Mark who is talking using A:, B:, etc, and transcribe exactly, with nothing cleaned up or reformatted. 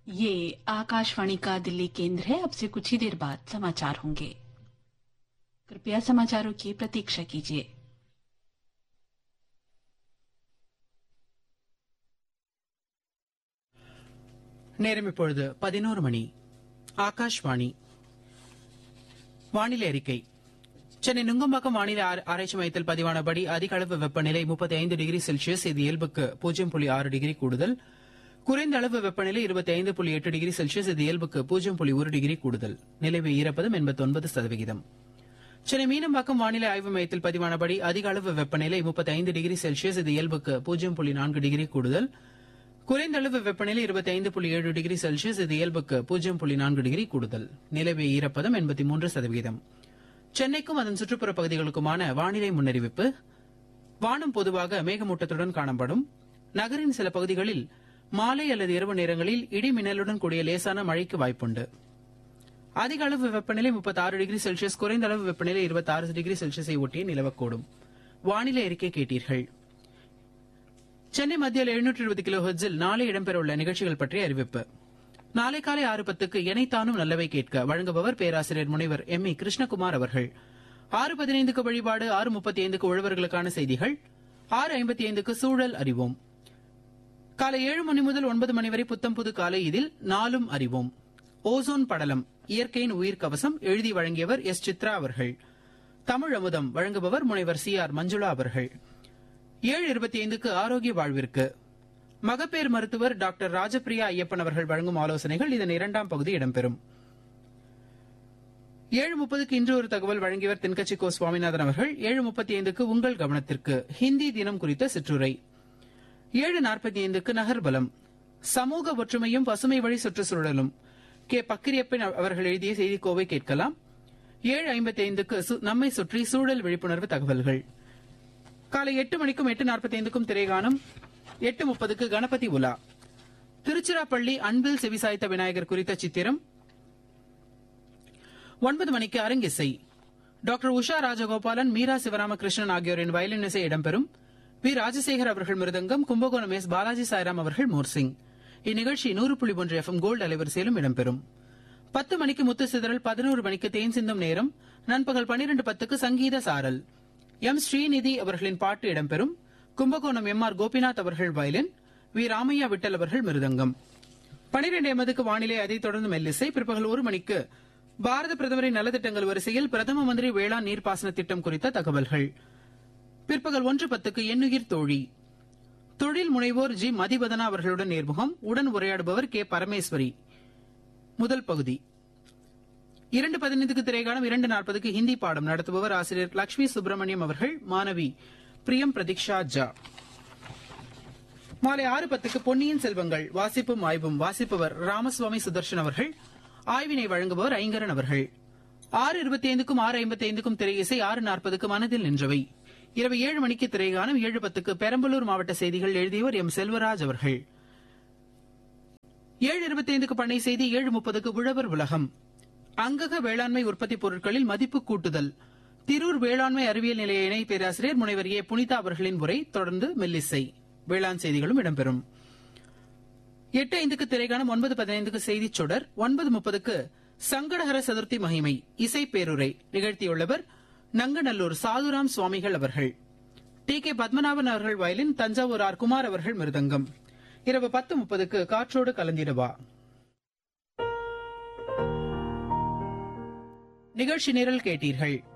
A: ये आकाशवाणी का दिल्ली केंद्र है। अब से कुछ ही देर बाद समाचार होंगे। कृपया समाचारों की प्रतीक्षा कीजिए।
B: நேரம் இப்பொழுது பதினோரு மணி. ஆகாஷ்வாணி. வானிலை அறிக்கை. சென்னை நுங்கம்பாக்கம் வானிலை ஆராய்ச்சி மையத்தில் பதிவானபடி அதிக அளவு வெப்பநிலை முப்பத்தி ஐந்து டிகிரி செல்சியஸ், இது இயல்புக்கு பூஜ்ஜியம் புள்ளி ஆறு டிகிரி கூடுதல். குறைந்த அளவு வெப்பநிலை இருபத்தி ஐந்து புள்ளி எட்டு டிகிரி செல்சியஸ், இது இயல்புக்கு பூஜ்ஜியம் புள்ளி ஒரு டிகிரி கூடுதல். நிலவிய ஈரப்பதம் எண்பத்தி ஒன்பது சதவிகிதம். சென்னை மீனம்பாக்கம் வானிலை ஆய்வு மையத்தில் பதிவானபடி அதிக அளவு வெப்பநிலை முப்பத்தி ஐந்து டிகிரி செல்சியஸ், இது இயல்புக்கு பூஜ்ஜியம் புள்ளி நான்கு டிகிரி கூடுதல். குறைந்த அளவு வெப்பநிலை இருபத்தி ஐந்து புள்ளி ஏழு டிகிரி செல்சியஸ், இது இயல்புக்கு பூஜ்ஜியம் புள்ளி நான்கு டிகிரி கூடுதல். நிலவிய ஈரப்பதம் எண்பத்தி மூன்று சதவிகிதம். சென்னைக்கும் அதன் சுற்றுப்புற பகுதிகளுக்குமான வானிலை முன்னறிவிப்பு. வானம் பொதுவாக மேகமூட்டத்துடன் காணப்படும். நகரின் சில பகுதிகளில் மாலை அல்லது இரவு நேரங்களில் இடி மின்னலுடன் கூடிய லேசான மழைக்கு வாய்ப்புண்டு. அதிக அளவு வெப்பநிலை முப்பத்தி ஆறு டிகிரி செல்சியஸ், குறைந்த அளவு வெப்பநிலை இருபத்தி ஆறு டிகிரி செல்சியஸை ஒட்டியே நிலவக்கூடும். வானிலை அறிக்கை கேட்டீர்கள். சென்னை மத்தியில் எழுநூற்று இருபது கிலோ ஹெர்ட்ஸில் நாளை இடம்பெறவுள்ள நிகழ்ச்சிகள் பற்றிய அறிவிப்பு. நாளை காலை ஆறு பத்துக்கு எனைத்தானும் நல்லவை கேட்க வழங்குபவர் பேராசிரியர் முனைவர் எம் இ கிருஷ்ணகுமார் அவர்கள். ஆறு பதினைந்துக்கு வழிபாடு, ஆறு முப்பத்தி ஐந்துக்கு உழவர்களுக்கான செய்திகள், ஆறு ஐம்பத்தி ஐந்துக்கு சூழல் அறிவோம். காலை ஏழு மணி முதல் ஒன்பது மணி வரை புத்தம் புது காலை, இதில் நாளும் அறிவோம். ஓசோன் படலம், இயற்கையின் உயிர் கவசம், எழுதி வழங்கியவர் எஸ் சித்ரா அவர்கள். தமிழ் அமுதம் வழங்குபவர் முனைவர் சி ஆர் மஞ்சுளா அவர்கள். ஏழு இருபத்தி ஐந்துக்கு ஆரோக்கிய வாழ்விற்கு மகப்பேறு மருத்துவர் டாக்டர் ராஜபிரியா ஐயப்பன் அவர்கள் வழங்கும் ஆலோசனைகள், இதன் இரண்டாம் பகுதி இடம்பெறும். ஏழு முப்பதுக்கு இன்று ஒரு தகவல் வழங்கியவர் தென்கட்சி கோ சுவாமிநாதன் அவர்கள். ஏழு முப்பத்தி ஐந்துக்கு உங்கள் கவனத்திற்கு ஹிந்தி தினம் குறித்த சிற்றுரை. ஏழு நாற்பத்தி ஐந்துக்கு நகர்பலம், சமூக ஒற்றுமையும் பசுமை வழி சுற்றுச்சூழலும், கே பக்கிரியப்பன் அவர்கள் எழுதிய செய்திக்கோவை கேட்கலாம். ஏழு ஐம்பத்தி ஐந்துக்கு நம்மை சுற்றி சூழல் விழிப்புணர்வு தகவல்கள். காலை எட்டு மணிக்கும் எட்டு நாற்பத்தி ஐந்துக்கும் திரைகானம். எட்டு முப்பதுக்கு கணபதி உலா, திருச்சிராப்பள்ளி அன்பில் செவிசாய்த்த விநாயகர் குறித்த சித்திரம். ஒன்பது மணிக்கு அரங்கிசை. டாக்டர் உஷா ராஜகோபாலன், மீரா சிவராமகிருஷ்ணன் ஆகியோரின் வயலின் இசை இடம்பெறும். வி ராஜசேகர் அவர்கள் மிருதங்கம், கும்பகோணம் எஸ் பாலாஜி சாய்ராம் அவர்கள் மோர்சிங். இந்நிகழ்ச்சி நூறு புள்ளி ஒன்று எஃப் எம் கோல்டு அலைவரிசையிலும் இடம்பெறும். பத்து மணிக்கு முத்து சிதறல், பதினோரு மணிக்கு தேன் சிந்தும் நேரம். நண்பகல் பன்னிரண்டு பத்துக்கு சங்கீத சாரல். எம் ஸ்ரீநிதி அவர்களின் பாட்டு இடம்பெறும். கும்பகோணம் எம் ஆர் கோபிநாத் அவர்கள் வயலின், வி ராமையா விட்டல் அவர்கள் மிருதங்கம். பனிரெண்டு எமதுக்கு வானிலை, அதைத் தொடர்ந்து மெல்லிசை. பிற்பகல் ஒரு மணிக்கு பாரத பிரதமரின் நலத்திட்டங்கள் வரிசையில் பிரதம மந்திரி வேளாண் நீர்ப்பாசன திட்டம் குறித்த தகவல்கள். பிற்பகல் ஒன்று பத்துக்கு எண்ணுயிர் தோழி, தொழில் முனைவோர் ஜி மதிவதனா அவர்களுடன் நேர்முகம். உடன் உரையாடுபவர் கே பரமேஸ்வரி. முதல் பகுதி. இரண்டு பதினைந்துக்கு திரைகாலம். இரண்டு நாற்பதுக்கு ஹிந்தி பாடம் நடத்துபவர் ஆசிரியர் லட்சுமி சுப்பிரமணியம் அவர்கள். மாணவி பிரியம் பிரதீக்ஷா ஜா. மாலை ஆறு பத்துக்கு பொன்னியின் செல்வங்கள், வாசிப்பும் ஆய்வும், வாசிப்பவர் ராமசுவாமி சுதர்ஷன் அவர்கள். ஆய்வினை வழங்குபவர் ஐங்கரன் அவர்கள். ஆறு இருபத்தி ஐந்துக்கும் ஆறு ஐம்பத்தி ஐந்துக்கும் திரை இசை. ஆறு நாற்பதுக்கு மனதில் நின்றவை. இரவு ஏழு மணிக்கு திரைகாலம். ஏழு பத்துக்கு பெரம்பலூர் மாவட்ட செய்திகள், எழுதியவர் எம் செல்வராஜ் அவர்கள். ஏழு இருபத்தி ஐந்துக்கு பண்ணை செய்தி. ஏழு முப்பதுக்கு உழவர் உலகம், அங்கக வேளாண்மை உற்பத்தி பொருட்களில் மதிப்பு கூட்டுதல், திரூர் வேளாண்மை அறிவியல் நிலைய இணை பேராசிரியர் முனைவர் ஏ புனிதா அவர்களின் உரை. தொடர்ந்து மெல்லிசை, வேளாண் செய்திகளும் இடம்பெறும். எட்டு ஐந்துக்கு திரைகாலம். ஒன்பது பதினைந்துக்கு செய்திச் சுடர். ஒன்பது முப்பதுக்கு சங்கடஹர சதுர்த்தி மகிமை, இசை பேருரை நிகழ்த்தியுள்ளவர் நங்கநல்லூர் சாதுராம் சுவாமிகள் அவர்கள். டி கே பத்மநாபன் அவர்கள் வயலின், தஞ்சாவூர் ஆர் குமார் அவர்கள் மிருதங்கம். இரவு பத்து முப்பதுக்கு காற்றோடு கலந்திடவா நிகழ்ச்சி நிரல் கேட்டீர்கள்.